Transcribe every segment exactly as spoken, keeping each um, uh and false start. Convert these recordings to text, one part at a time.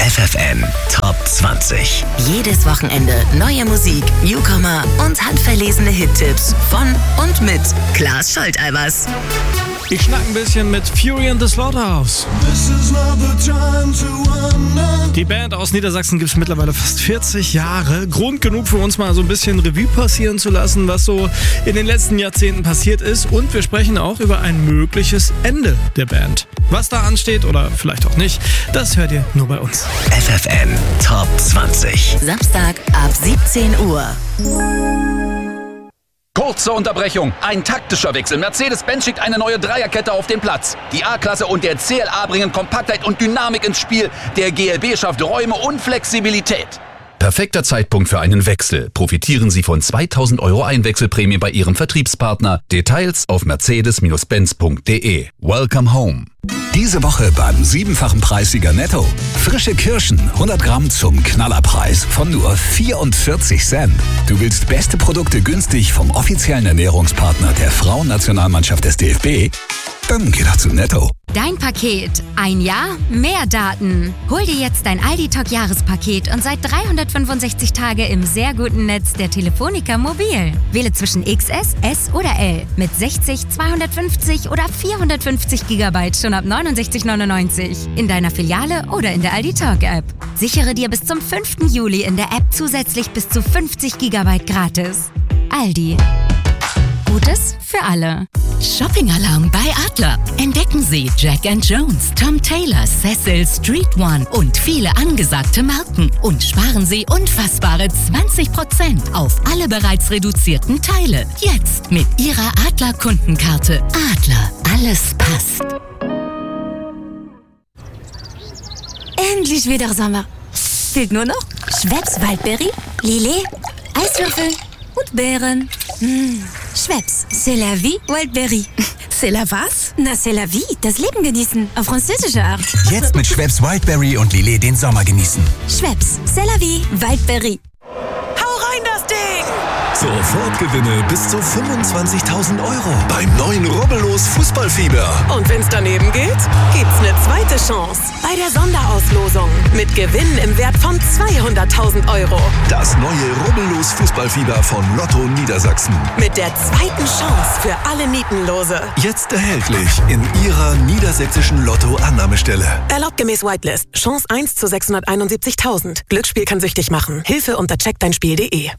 F F N Top zwanzig. Jedes Wochenende neue Musik, Newcomer und handverlesene Hittipps von und mit Klaas Scholteibers. Ich schnack ein bisschen mit Fury and the Slaughterhouse. Die Band aus Niedersachsen gibt es mittlerweile fast vierzig Jahre. Grund genug für uns mal so ein bisschen Revue passieren zu lassen, was so in den letzten Jahrzehnten passiert ist. Und wir sprechen auch über ein mögliches Ende der Band. Was da ansteht oder vielleicht auch nicht, das hört ihr nur bei uns. F F N Top zwanzig. Samstag ab siebzehn Uhr. Kurze Unterbrechung, ein taktischer Wechsel. Mercedes-Benz schickt eine neue Dreierkette auf den Platz. Die A-Klasse und der C L A bringen Kompaktheit und Dynamik ins Spiel. Der G L B schafft Räume und Flexibilität. Perfekter Zeitpunkt für einen Wechsel. Profitieren Sie von zweitausend Euro Einwechselprämie bei Ihrem Vertriebspartner. Details auf mercedes benz punkt de. Welcome home. Diese Woche beim siebenfachen Preissieger Netto. Frische Kirschen, hundert Gramm zum Knallerpreis von nur vierundvierzig Cent. Du willst beste Produkte günstig vom offiziellen Ernährungspartner der Frauennationalmannschaft des D F B? Dann geh doch zu Netto. Dein Paket. Ein Jahr, mehr Daten. Hol dir jetzt dein Aldi-Talk-Jahrespaket und seit dreihundertfünfundsechzig Tage im sehr guten Netz der Telefonica Mobil. Wähle zwischen X S, S oder L mit sechzig, zweihundertfünfzig oder vierhundertfünfzig Gigabyte schon ab neunundsechzig neunundneunzig. In deiner Filiale oder in der Aldi-Talk-App. Sichere dir bis zum fünften Juli in der App zusätzlich bis zu fünfzig Gigabyte gratis. Aldi. Gutes für alle. Shopping-Alarm bei Adler. Entdecken Sie Jack and Jones, Tom Taylor, Cecil, Street One und viele angesagte Marken. Und sparen Sie unfassbare zwanzig Prozent auf alle bereits reduzierten Teile. Jetzt mit Ihrer Adler-Kundenkarte. Adler, alles passt. Endlich wieder Sommer. Fehlt nur noch Schweppes Waldberry, Lillet, Eiswürfel und Beeren. Mmh. Schweppes, c'est la vie, Wildberry. C'est la was? Na, c'est la vie, das Leben genießen, auf französische Art. Jetzt mit Schweppes Wildberry und Lillet den Sommer genießen. Schweppes, c'est la vie, Wildberry. Hau rein das Ding! Sofortgewinne bis zu fünfundzwanzigtausend Euro beim neuen Rubbellos Fußballfieber. Und wenn's daneben geht, gibt's eine zweite Chance bei der Sonderauslosung mit Gewinnen im Wert von zweihunderttausend Euro. Das neue Rubbellos Fußballfieber von Lotto Niedersachsen. Mit der zweiten Chance für alle Nietenlose. Jetzt erhältlich in Ihrer niedersächsischen Lotto-Annahmestelle. Erlaubt gemäß Whitelist. Chance eins zu sechshunderteinundsiebzigtausend. Glücksspiel kann süchtig machen. Hilfe unter check dein spiel punkt de.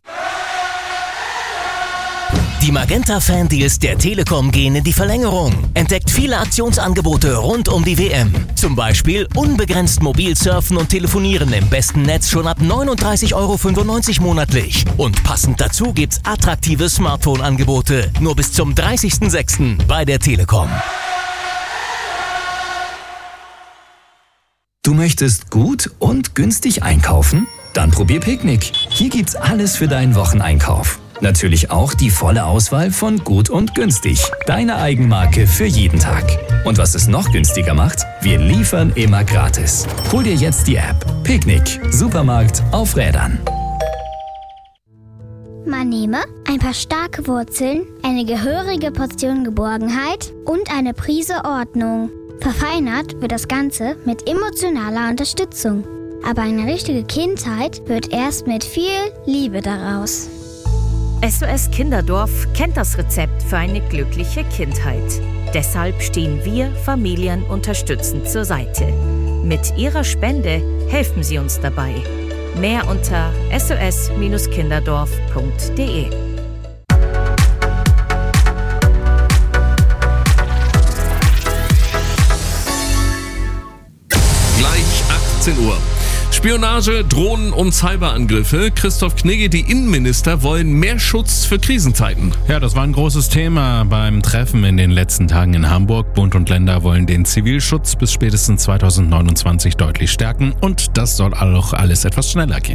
Die Magenta-Fan-Deals der Telekom gehen in die Verlängerung. Entdeckt viele Aktionsangebote rund um die W M. Zum Beispiel unbegrenzt mobil surfen und telefonieren im besten Netz schon ab neununddreißig Euro fünfundneunzig monatlich. Und passend dazu gibt's attraktive Smartphone-Angebote. Nur bis zum dreißigsten sechsten bei der Telekom. Du möchtest gut und günstig einkaufen? Dann probier Picknick. Hier gibt's alles für deinen Wocheneinkauf. Natürlich auch die volle Auswahl von gut und günstig. Deine Eigenmarke für jeden Tag. Und was es noch günstiger macht, wir liefern immer gratis. Hol dir jetzt die App. Picknick. Supermarkt auf Rädern. Man nehme ein paar starke Wurzeln, eine gehörige Portion Geborgenheit und eine Prise Ordnung. Verfeinert wird das Ganze mit emotionaler Unterstützung. Aber eine richtige Kindheit wird erst mit viel Liebe daraus. S O S Kinderdorf kennt das Rezept für eine glückliche Kindheit. Deshalb stehen wir Familien unterstützend zur Seite. Mit Ihrer Spende helfen Sie uns dabei. Mehr unter s o s kinderdorf punkt de. Gleich achtzehn Uhr. Spionage, Drohnen und Cyberangriffe. Christoph Knigge, die Innenminister wollen mehr Schutz für Krisenzeiten. Ja, das war ein großes Thema beim Treffen in den letzten Tagen in Hamburg. Bund und Länder wollen den Zivilschutz bis spätestens zweitausendneunundzwanzig deutlich stärken und das soll auch alles etwas schneller gehen.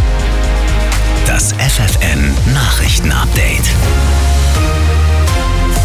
Das F F N Nachrichtenupdate.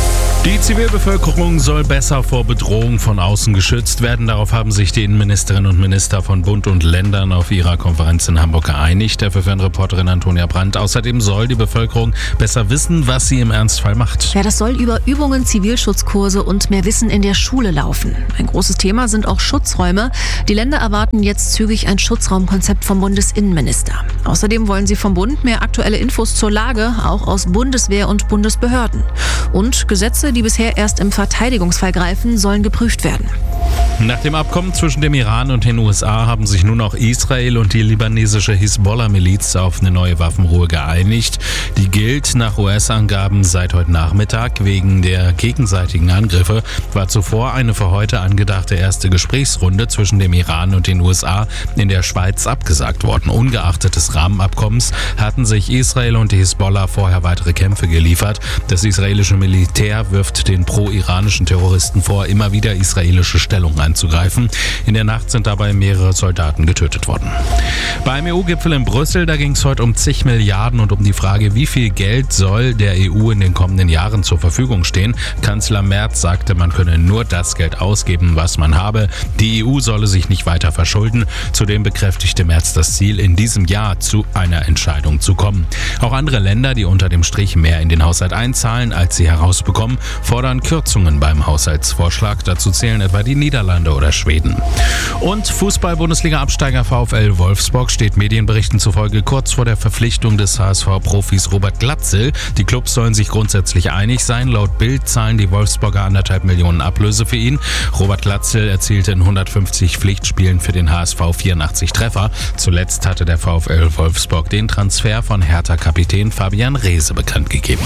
Die Zivilbevölkerung soll besser vor Bedrohung von außen geschützt werden. Darauf haben sich die Innenministerinnen und Minister von Bund und Ländern auf ihrer Konferenz in Hamburg geeinigt. Der F F N-Reporterin Antonia Brandt. Außerdem soll die Bevölkerung besser wissen, was sie im Ernstfall macht. Ja, das soll über Übungen, Zivilschutzkurse und mehr Wissen in der Schule laufen. Ein großes Thema sind auch Schutzräume. Die Länder erwarten jetzt zügig ein Schutzraumkonzept vom Bundesinnenminister. Außerdem wollen sie vom Bund mehr aktuelle Infos zur Lage, auch aus Bundeswehr und Bundesbehörden. Und Gesetze, die bisher erst im Verteidigungsfall greifen, sollen geprüft werden. Nach dem Abkommen zwischen dem Iran und den U S A haben sich nun auch Israel und die libanesische Hisbollah-Miliz auf eine neue Waffenruhe geeinigt. Die gilt nach U S-Angaben seit heute Nachmittag. Wegen der gegenseitigen Angriffe war zuvor eine für heute angedachte erste Gesprächsrunde zwischen dem Iran und den U S A in der Schweiz abgesagt worden. Ungeachtet des Rahmenabkommens hatten sich Israel und die Hisbollah vorher weitere Kämpfe geliefert. Das israelische Militär wirft den pro-iranischen Terroristen vor, immer wieder israelische Stellungen anzugreifen. In der Nacht sind dabei mehrere Soldaten getötet worden. Beim E U-Gipfel in Brüssel, da ging es heute um zig Milliarden und um die Frage, wie viel Geld soll der E U in den kommenden Jahren zur Verfügung stehen. Kanzler Merz sagte, man könne nur das Geld ausgeben, was man habe. Die E U solle sich nicht weiter verschulden. Zudem bekräftigte Merz das Ziel, in diesem Jahr zu einer Entscheidung zu kommen. Auch andere Länder, die unter dem Strich mehr in den Haushalt einzahlen, als sie herausbekommen, fordern Kürzungen beim Haushaltsvorschlag. Dazu zählen etwa die Niederlande oder Schweden. Und Fußball-Bundesliga-Absteiger VfL Wolfsburg steht Medienberichten zufolge kurz vor der Verpflichtung des H S V-Profis Robert Glatzel. Die Clubs sollen sich grundsätzlich einig sein. Laut Bild zahlen die Wolfsburger anderthalb Millionen Ablöse für ihn. Robert Glatzel erzielte in hundertfünfzig Pflichtspielen für den H S V vierundachtzig Treffer. Zuletzt hatte der VfL Wolfsburg den Transfer von Hertha-Kapitän Fabian Reese bekannt gegeben.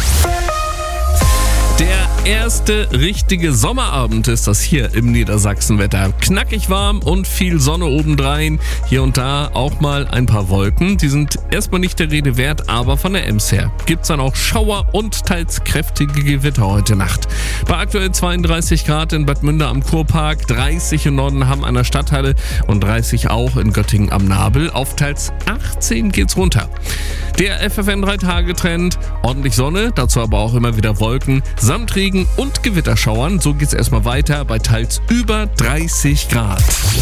Der erste richtige Sommerabend ist das hier im Niedersachsenwetter. Knackig warm und viel Sonne obendrein. Hier und da auch mal ein paar Wolken. Die sind erstmal nicht der Rede wert, aber von der Ems her gibt's dann auch Schauer und teils kräftige Gewitter heute Nacht. Bei aktuell zweiunddreißig Grad in Bad Münder am Kurpark, dreißig in Nordenham an der Stadthalle und dreißig auch in Göttingen am Nabel. Auf teils achtzehn geht's runter. Der F F N drei Tage Trend, ordentlich Sonne, dazu aber auch immer wieder Wolken, samt Regen und Gewitterschauern. So geht's erstmal weiter bei teils über dreißig Grad.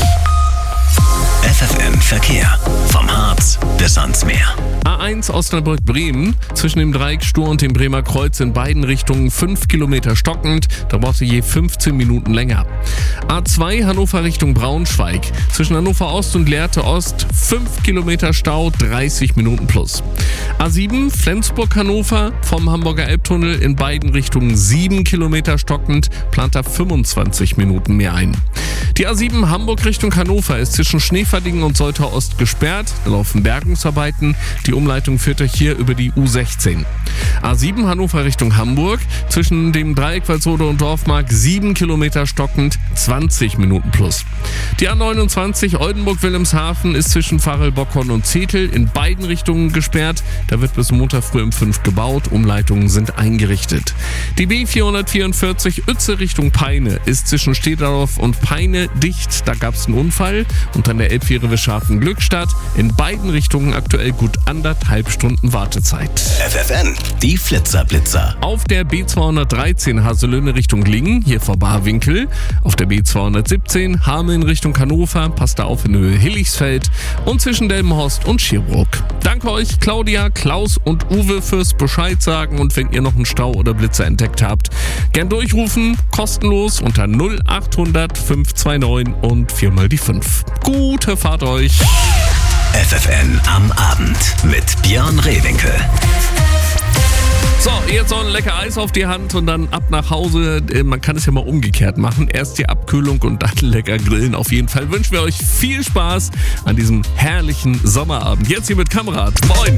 F F N Verkehr. Vom Harz bis ans Meer. A eins Osnabrück-Bremen, zwischen dem Dreieck Stur und dem Bremer Kreuz in beiden Richtungen fünf Kilometer stockend, da braucht ihr je fünfzehn Minuten länger. A zwei Hannover Richtung Braunschweig, zwischen Hannover Ost und Lehrte Ost fünf Kilometer Stau, dreißig Minuten plus. A sieben Flensburg-Hannover vom Hamburger Elbtunnel in beiden Richtungen sieben Kilometer stockend, plant da fünfundzwanzig Minuten mehr ein. Die A sieben Hamburg Richtung Hannover ist zwischen Schneeverdingen und Soltau Ost gesperrt, da laufen Bergungsarbeiten. Die Umleitung führt euch hier über die U sechzehn. A sieben Hannover Richtung Hamburg, zwischen dem Dreieck Walsrode und Dorfmark sieben Kilometer stockend, zwanzig Minuten plus. Die A neunundzwanzig Oldenburg-Wilhelmshaven ist zwischen Pfarrel, Bockhorn und Zetel in beiden Richtungen gesperrt. Da wird bis Montag früh um fünf gebaut, Umleitungen sind eingerichtet. Die B vierhundertvierundvierzig Uetze Richtung Peine ist zwischen Stederdorf und Peine dicht. Da gab es einen Unfall und an der Elbfähre Wischafen-Glückstadt in beiden Richtungen aktuell gut anderthalb Stunden Wartezeit. F F N, die Flitzerblitzer. Auf der B zweihundertdreizehn Haselöhne Richtung Lingen, hier vor Barwinkel. Auf der B zweihundertsiebzehn Hameln Richtung Hannover, passt da auf in Höhe Hilligsfeld. Und zwischen Delmenhorst und Schierbrook. Danke euch Claudia, Klaus und Uwe fürs Bescheid sagen. Und wenn ihr noch einen Stau oder Blitzer entdeckt habt, gern durchrufen, kostenlos unter null achthundert fünf zwei neun und viermal die fünf. Gute Fahrt euch! F F N am Abend mit Björn Rehwinkel. So, jetzt noch ein lecker Eis auf die Hand und dann ab nach Hause. Man kann es ja mal umgekehrt machen. Erst die Abkühlung und dann lecker grillen. Auf jeden Fall wünschen wir euch viel Spaß an diesem herrlichen Sommerabend. Jetzt hier mit Kamerad. Moin!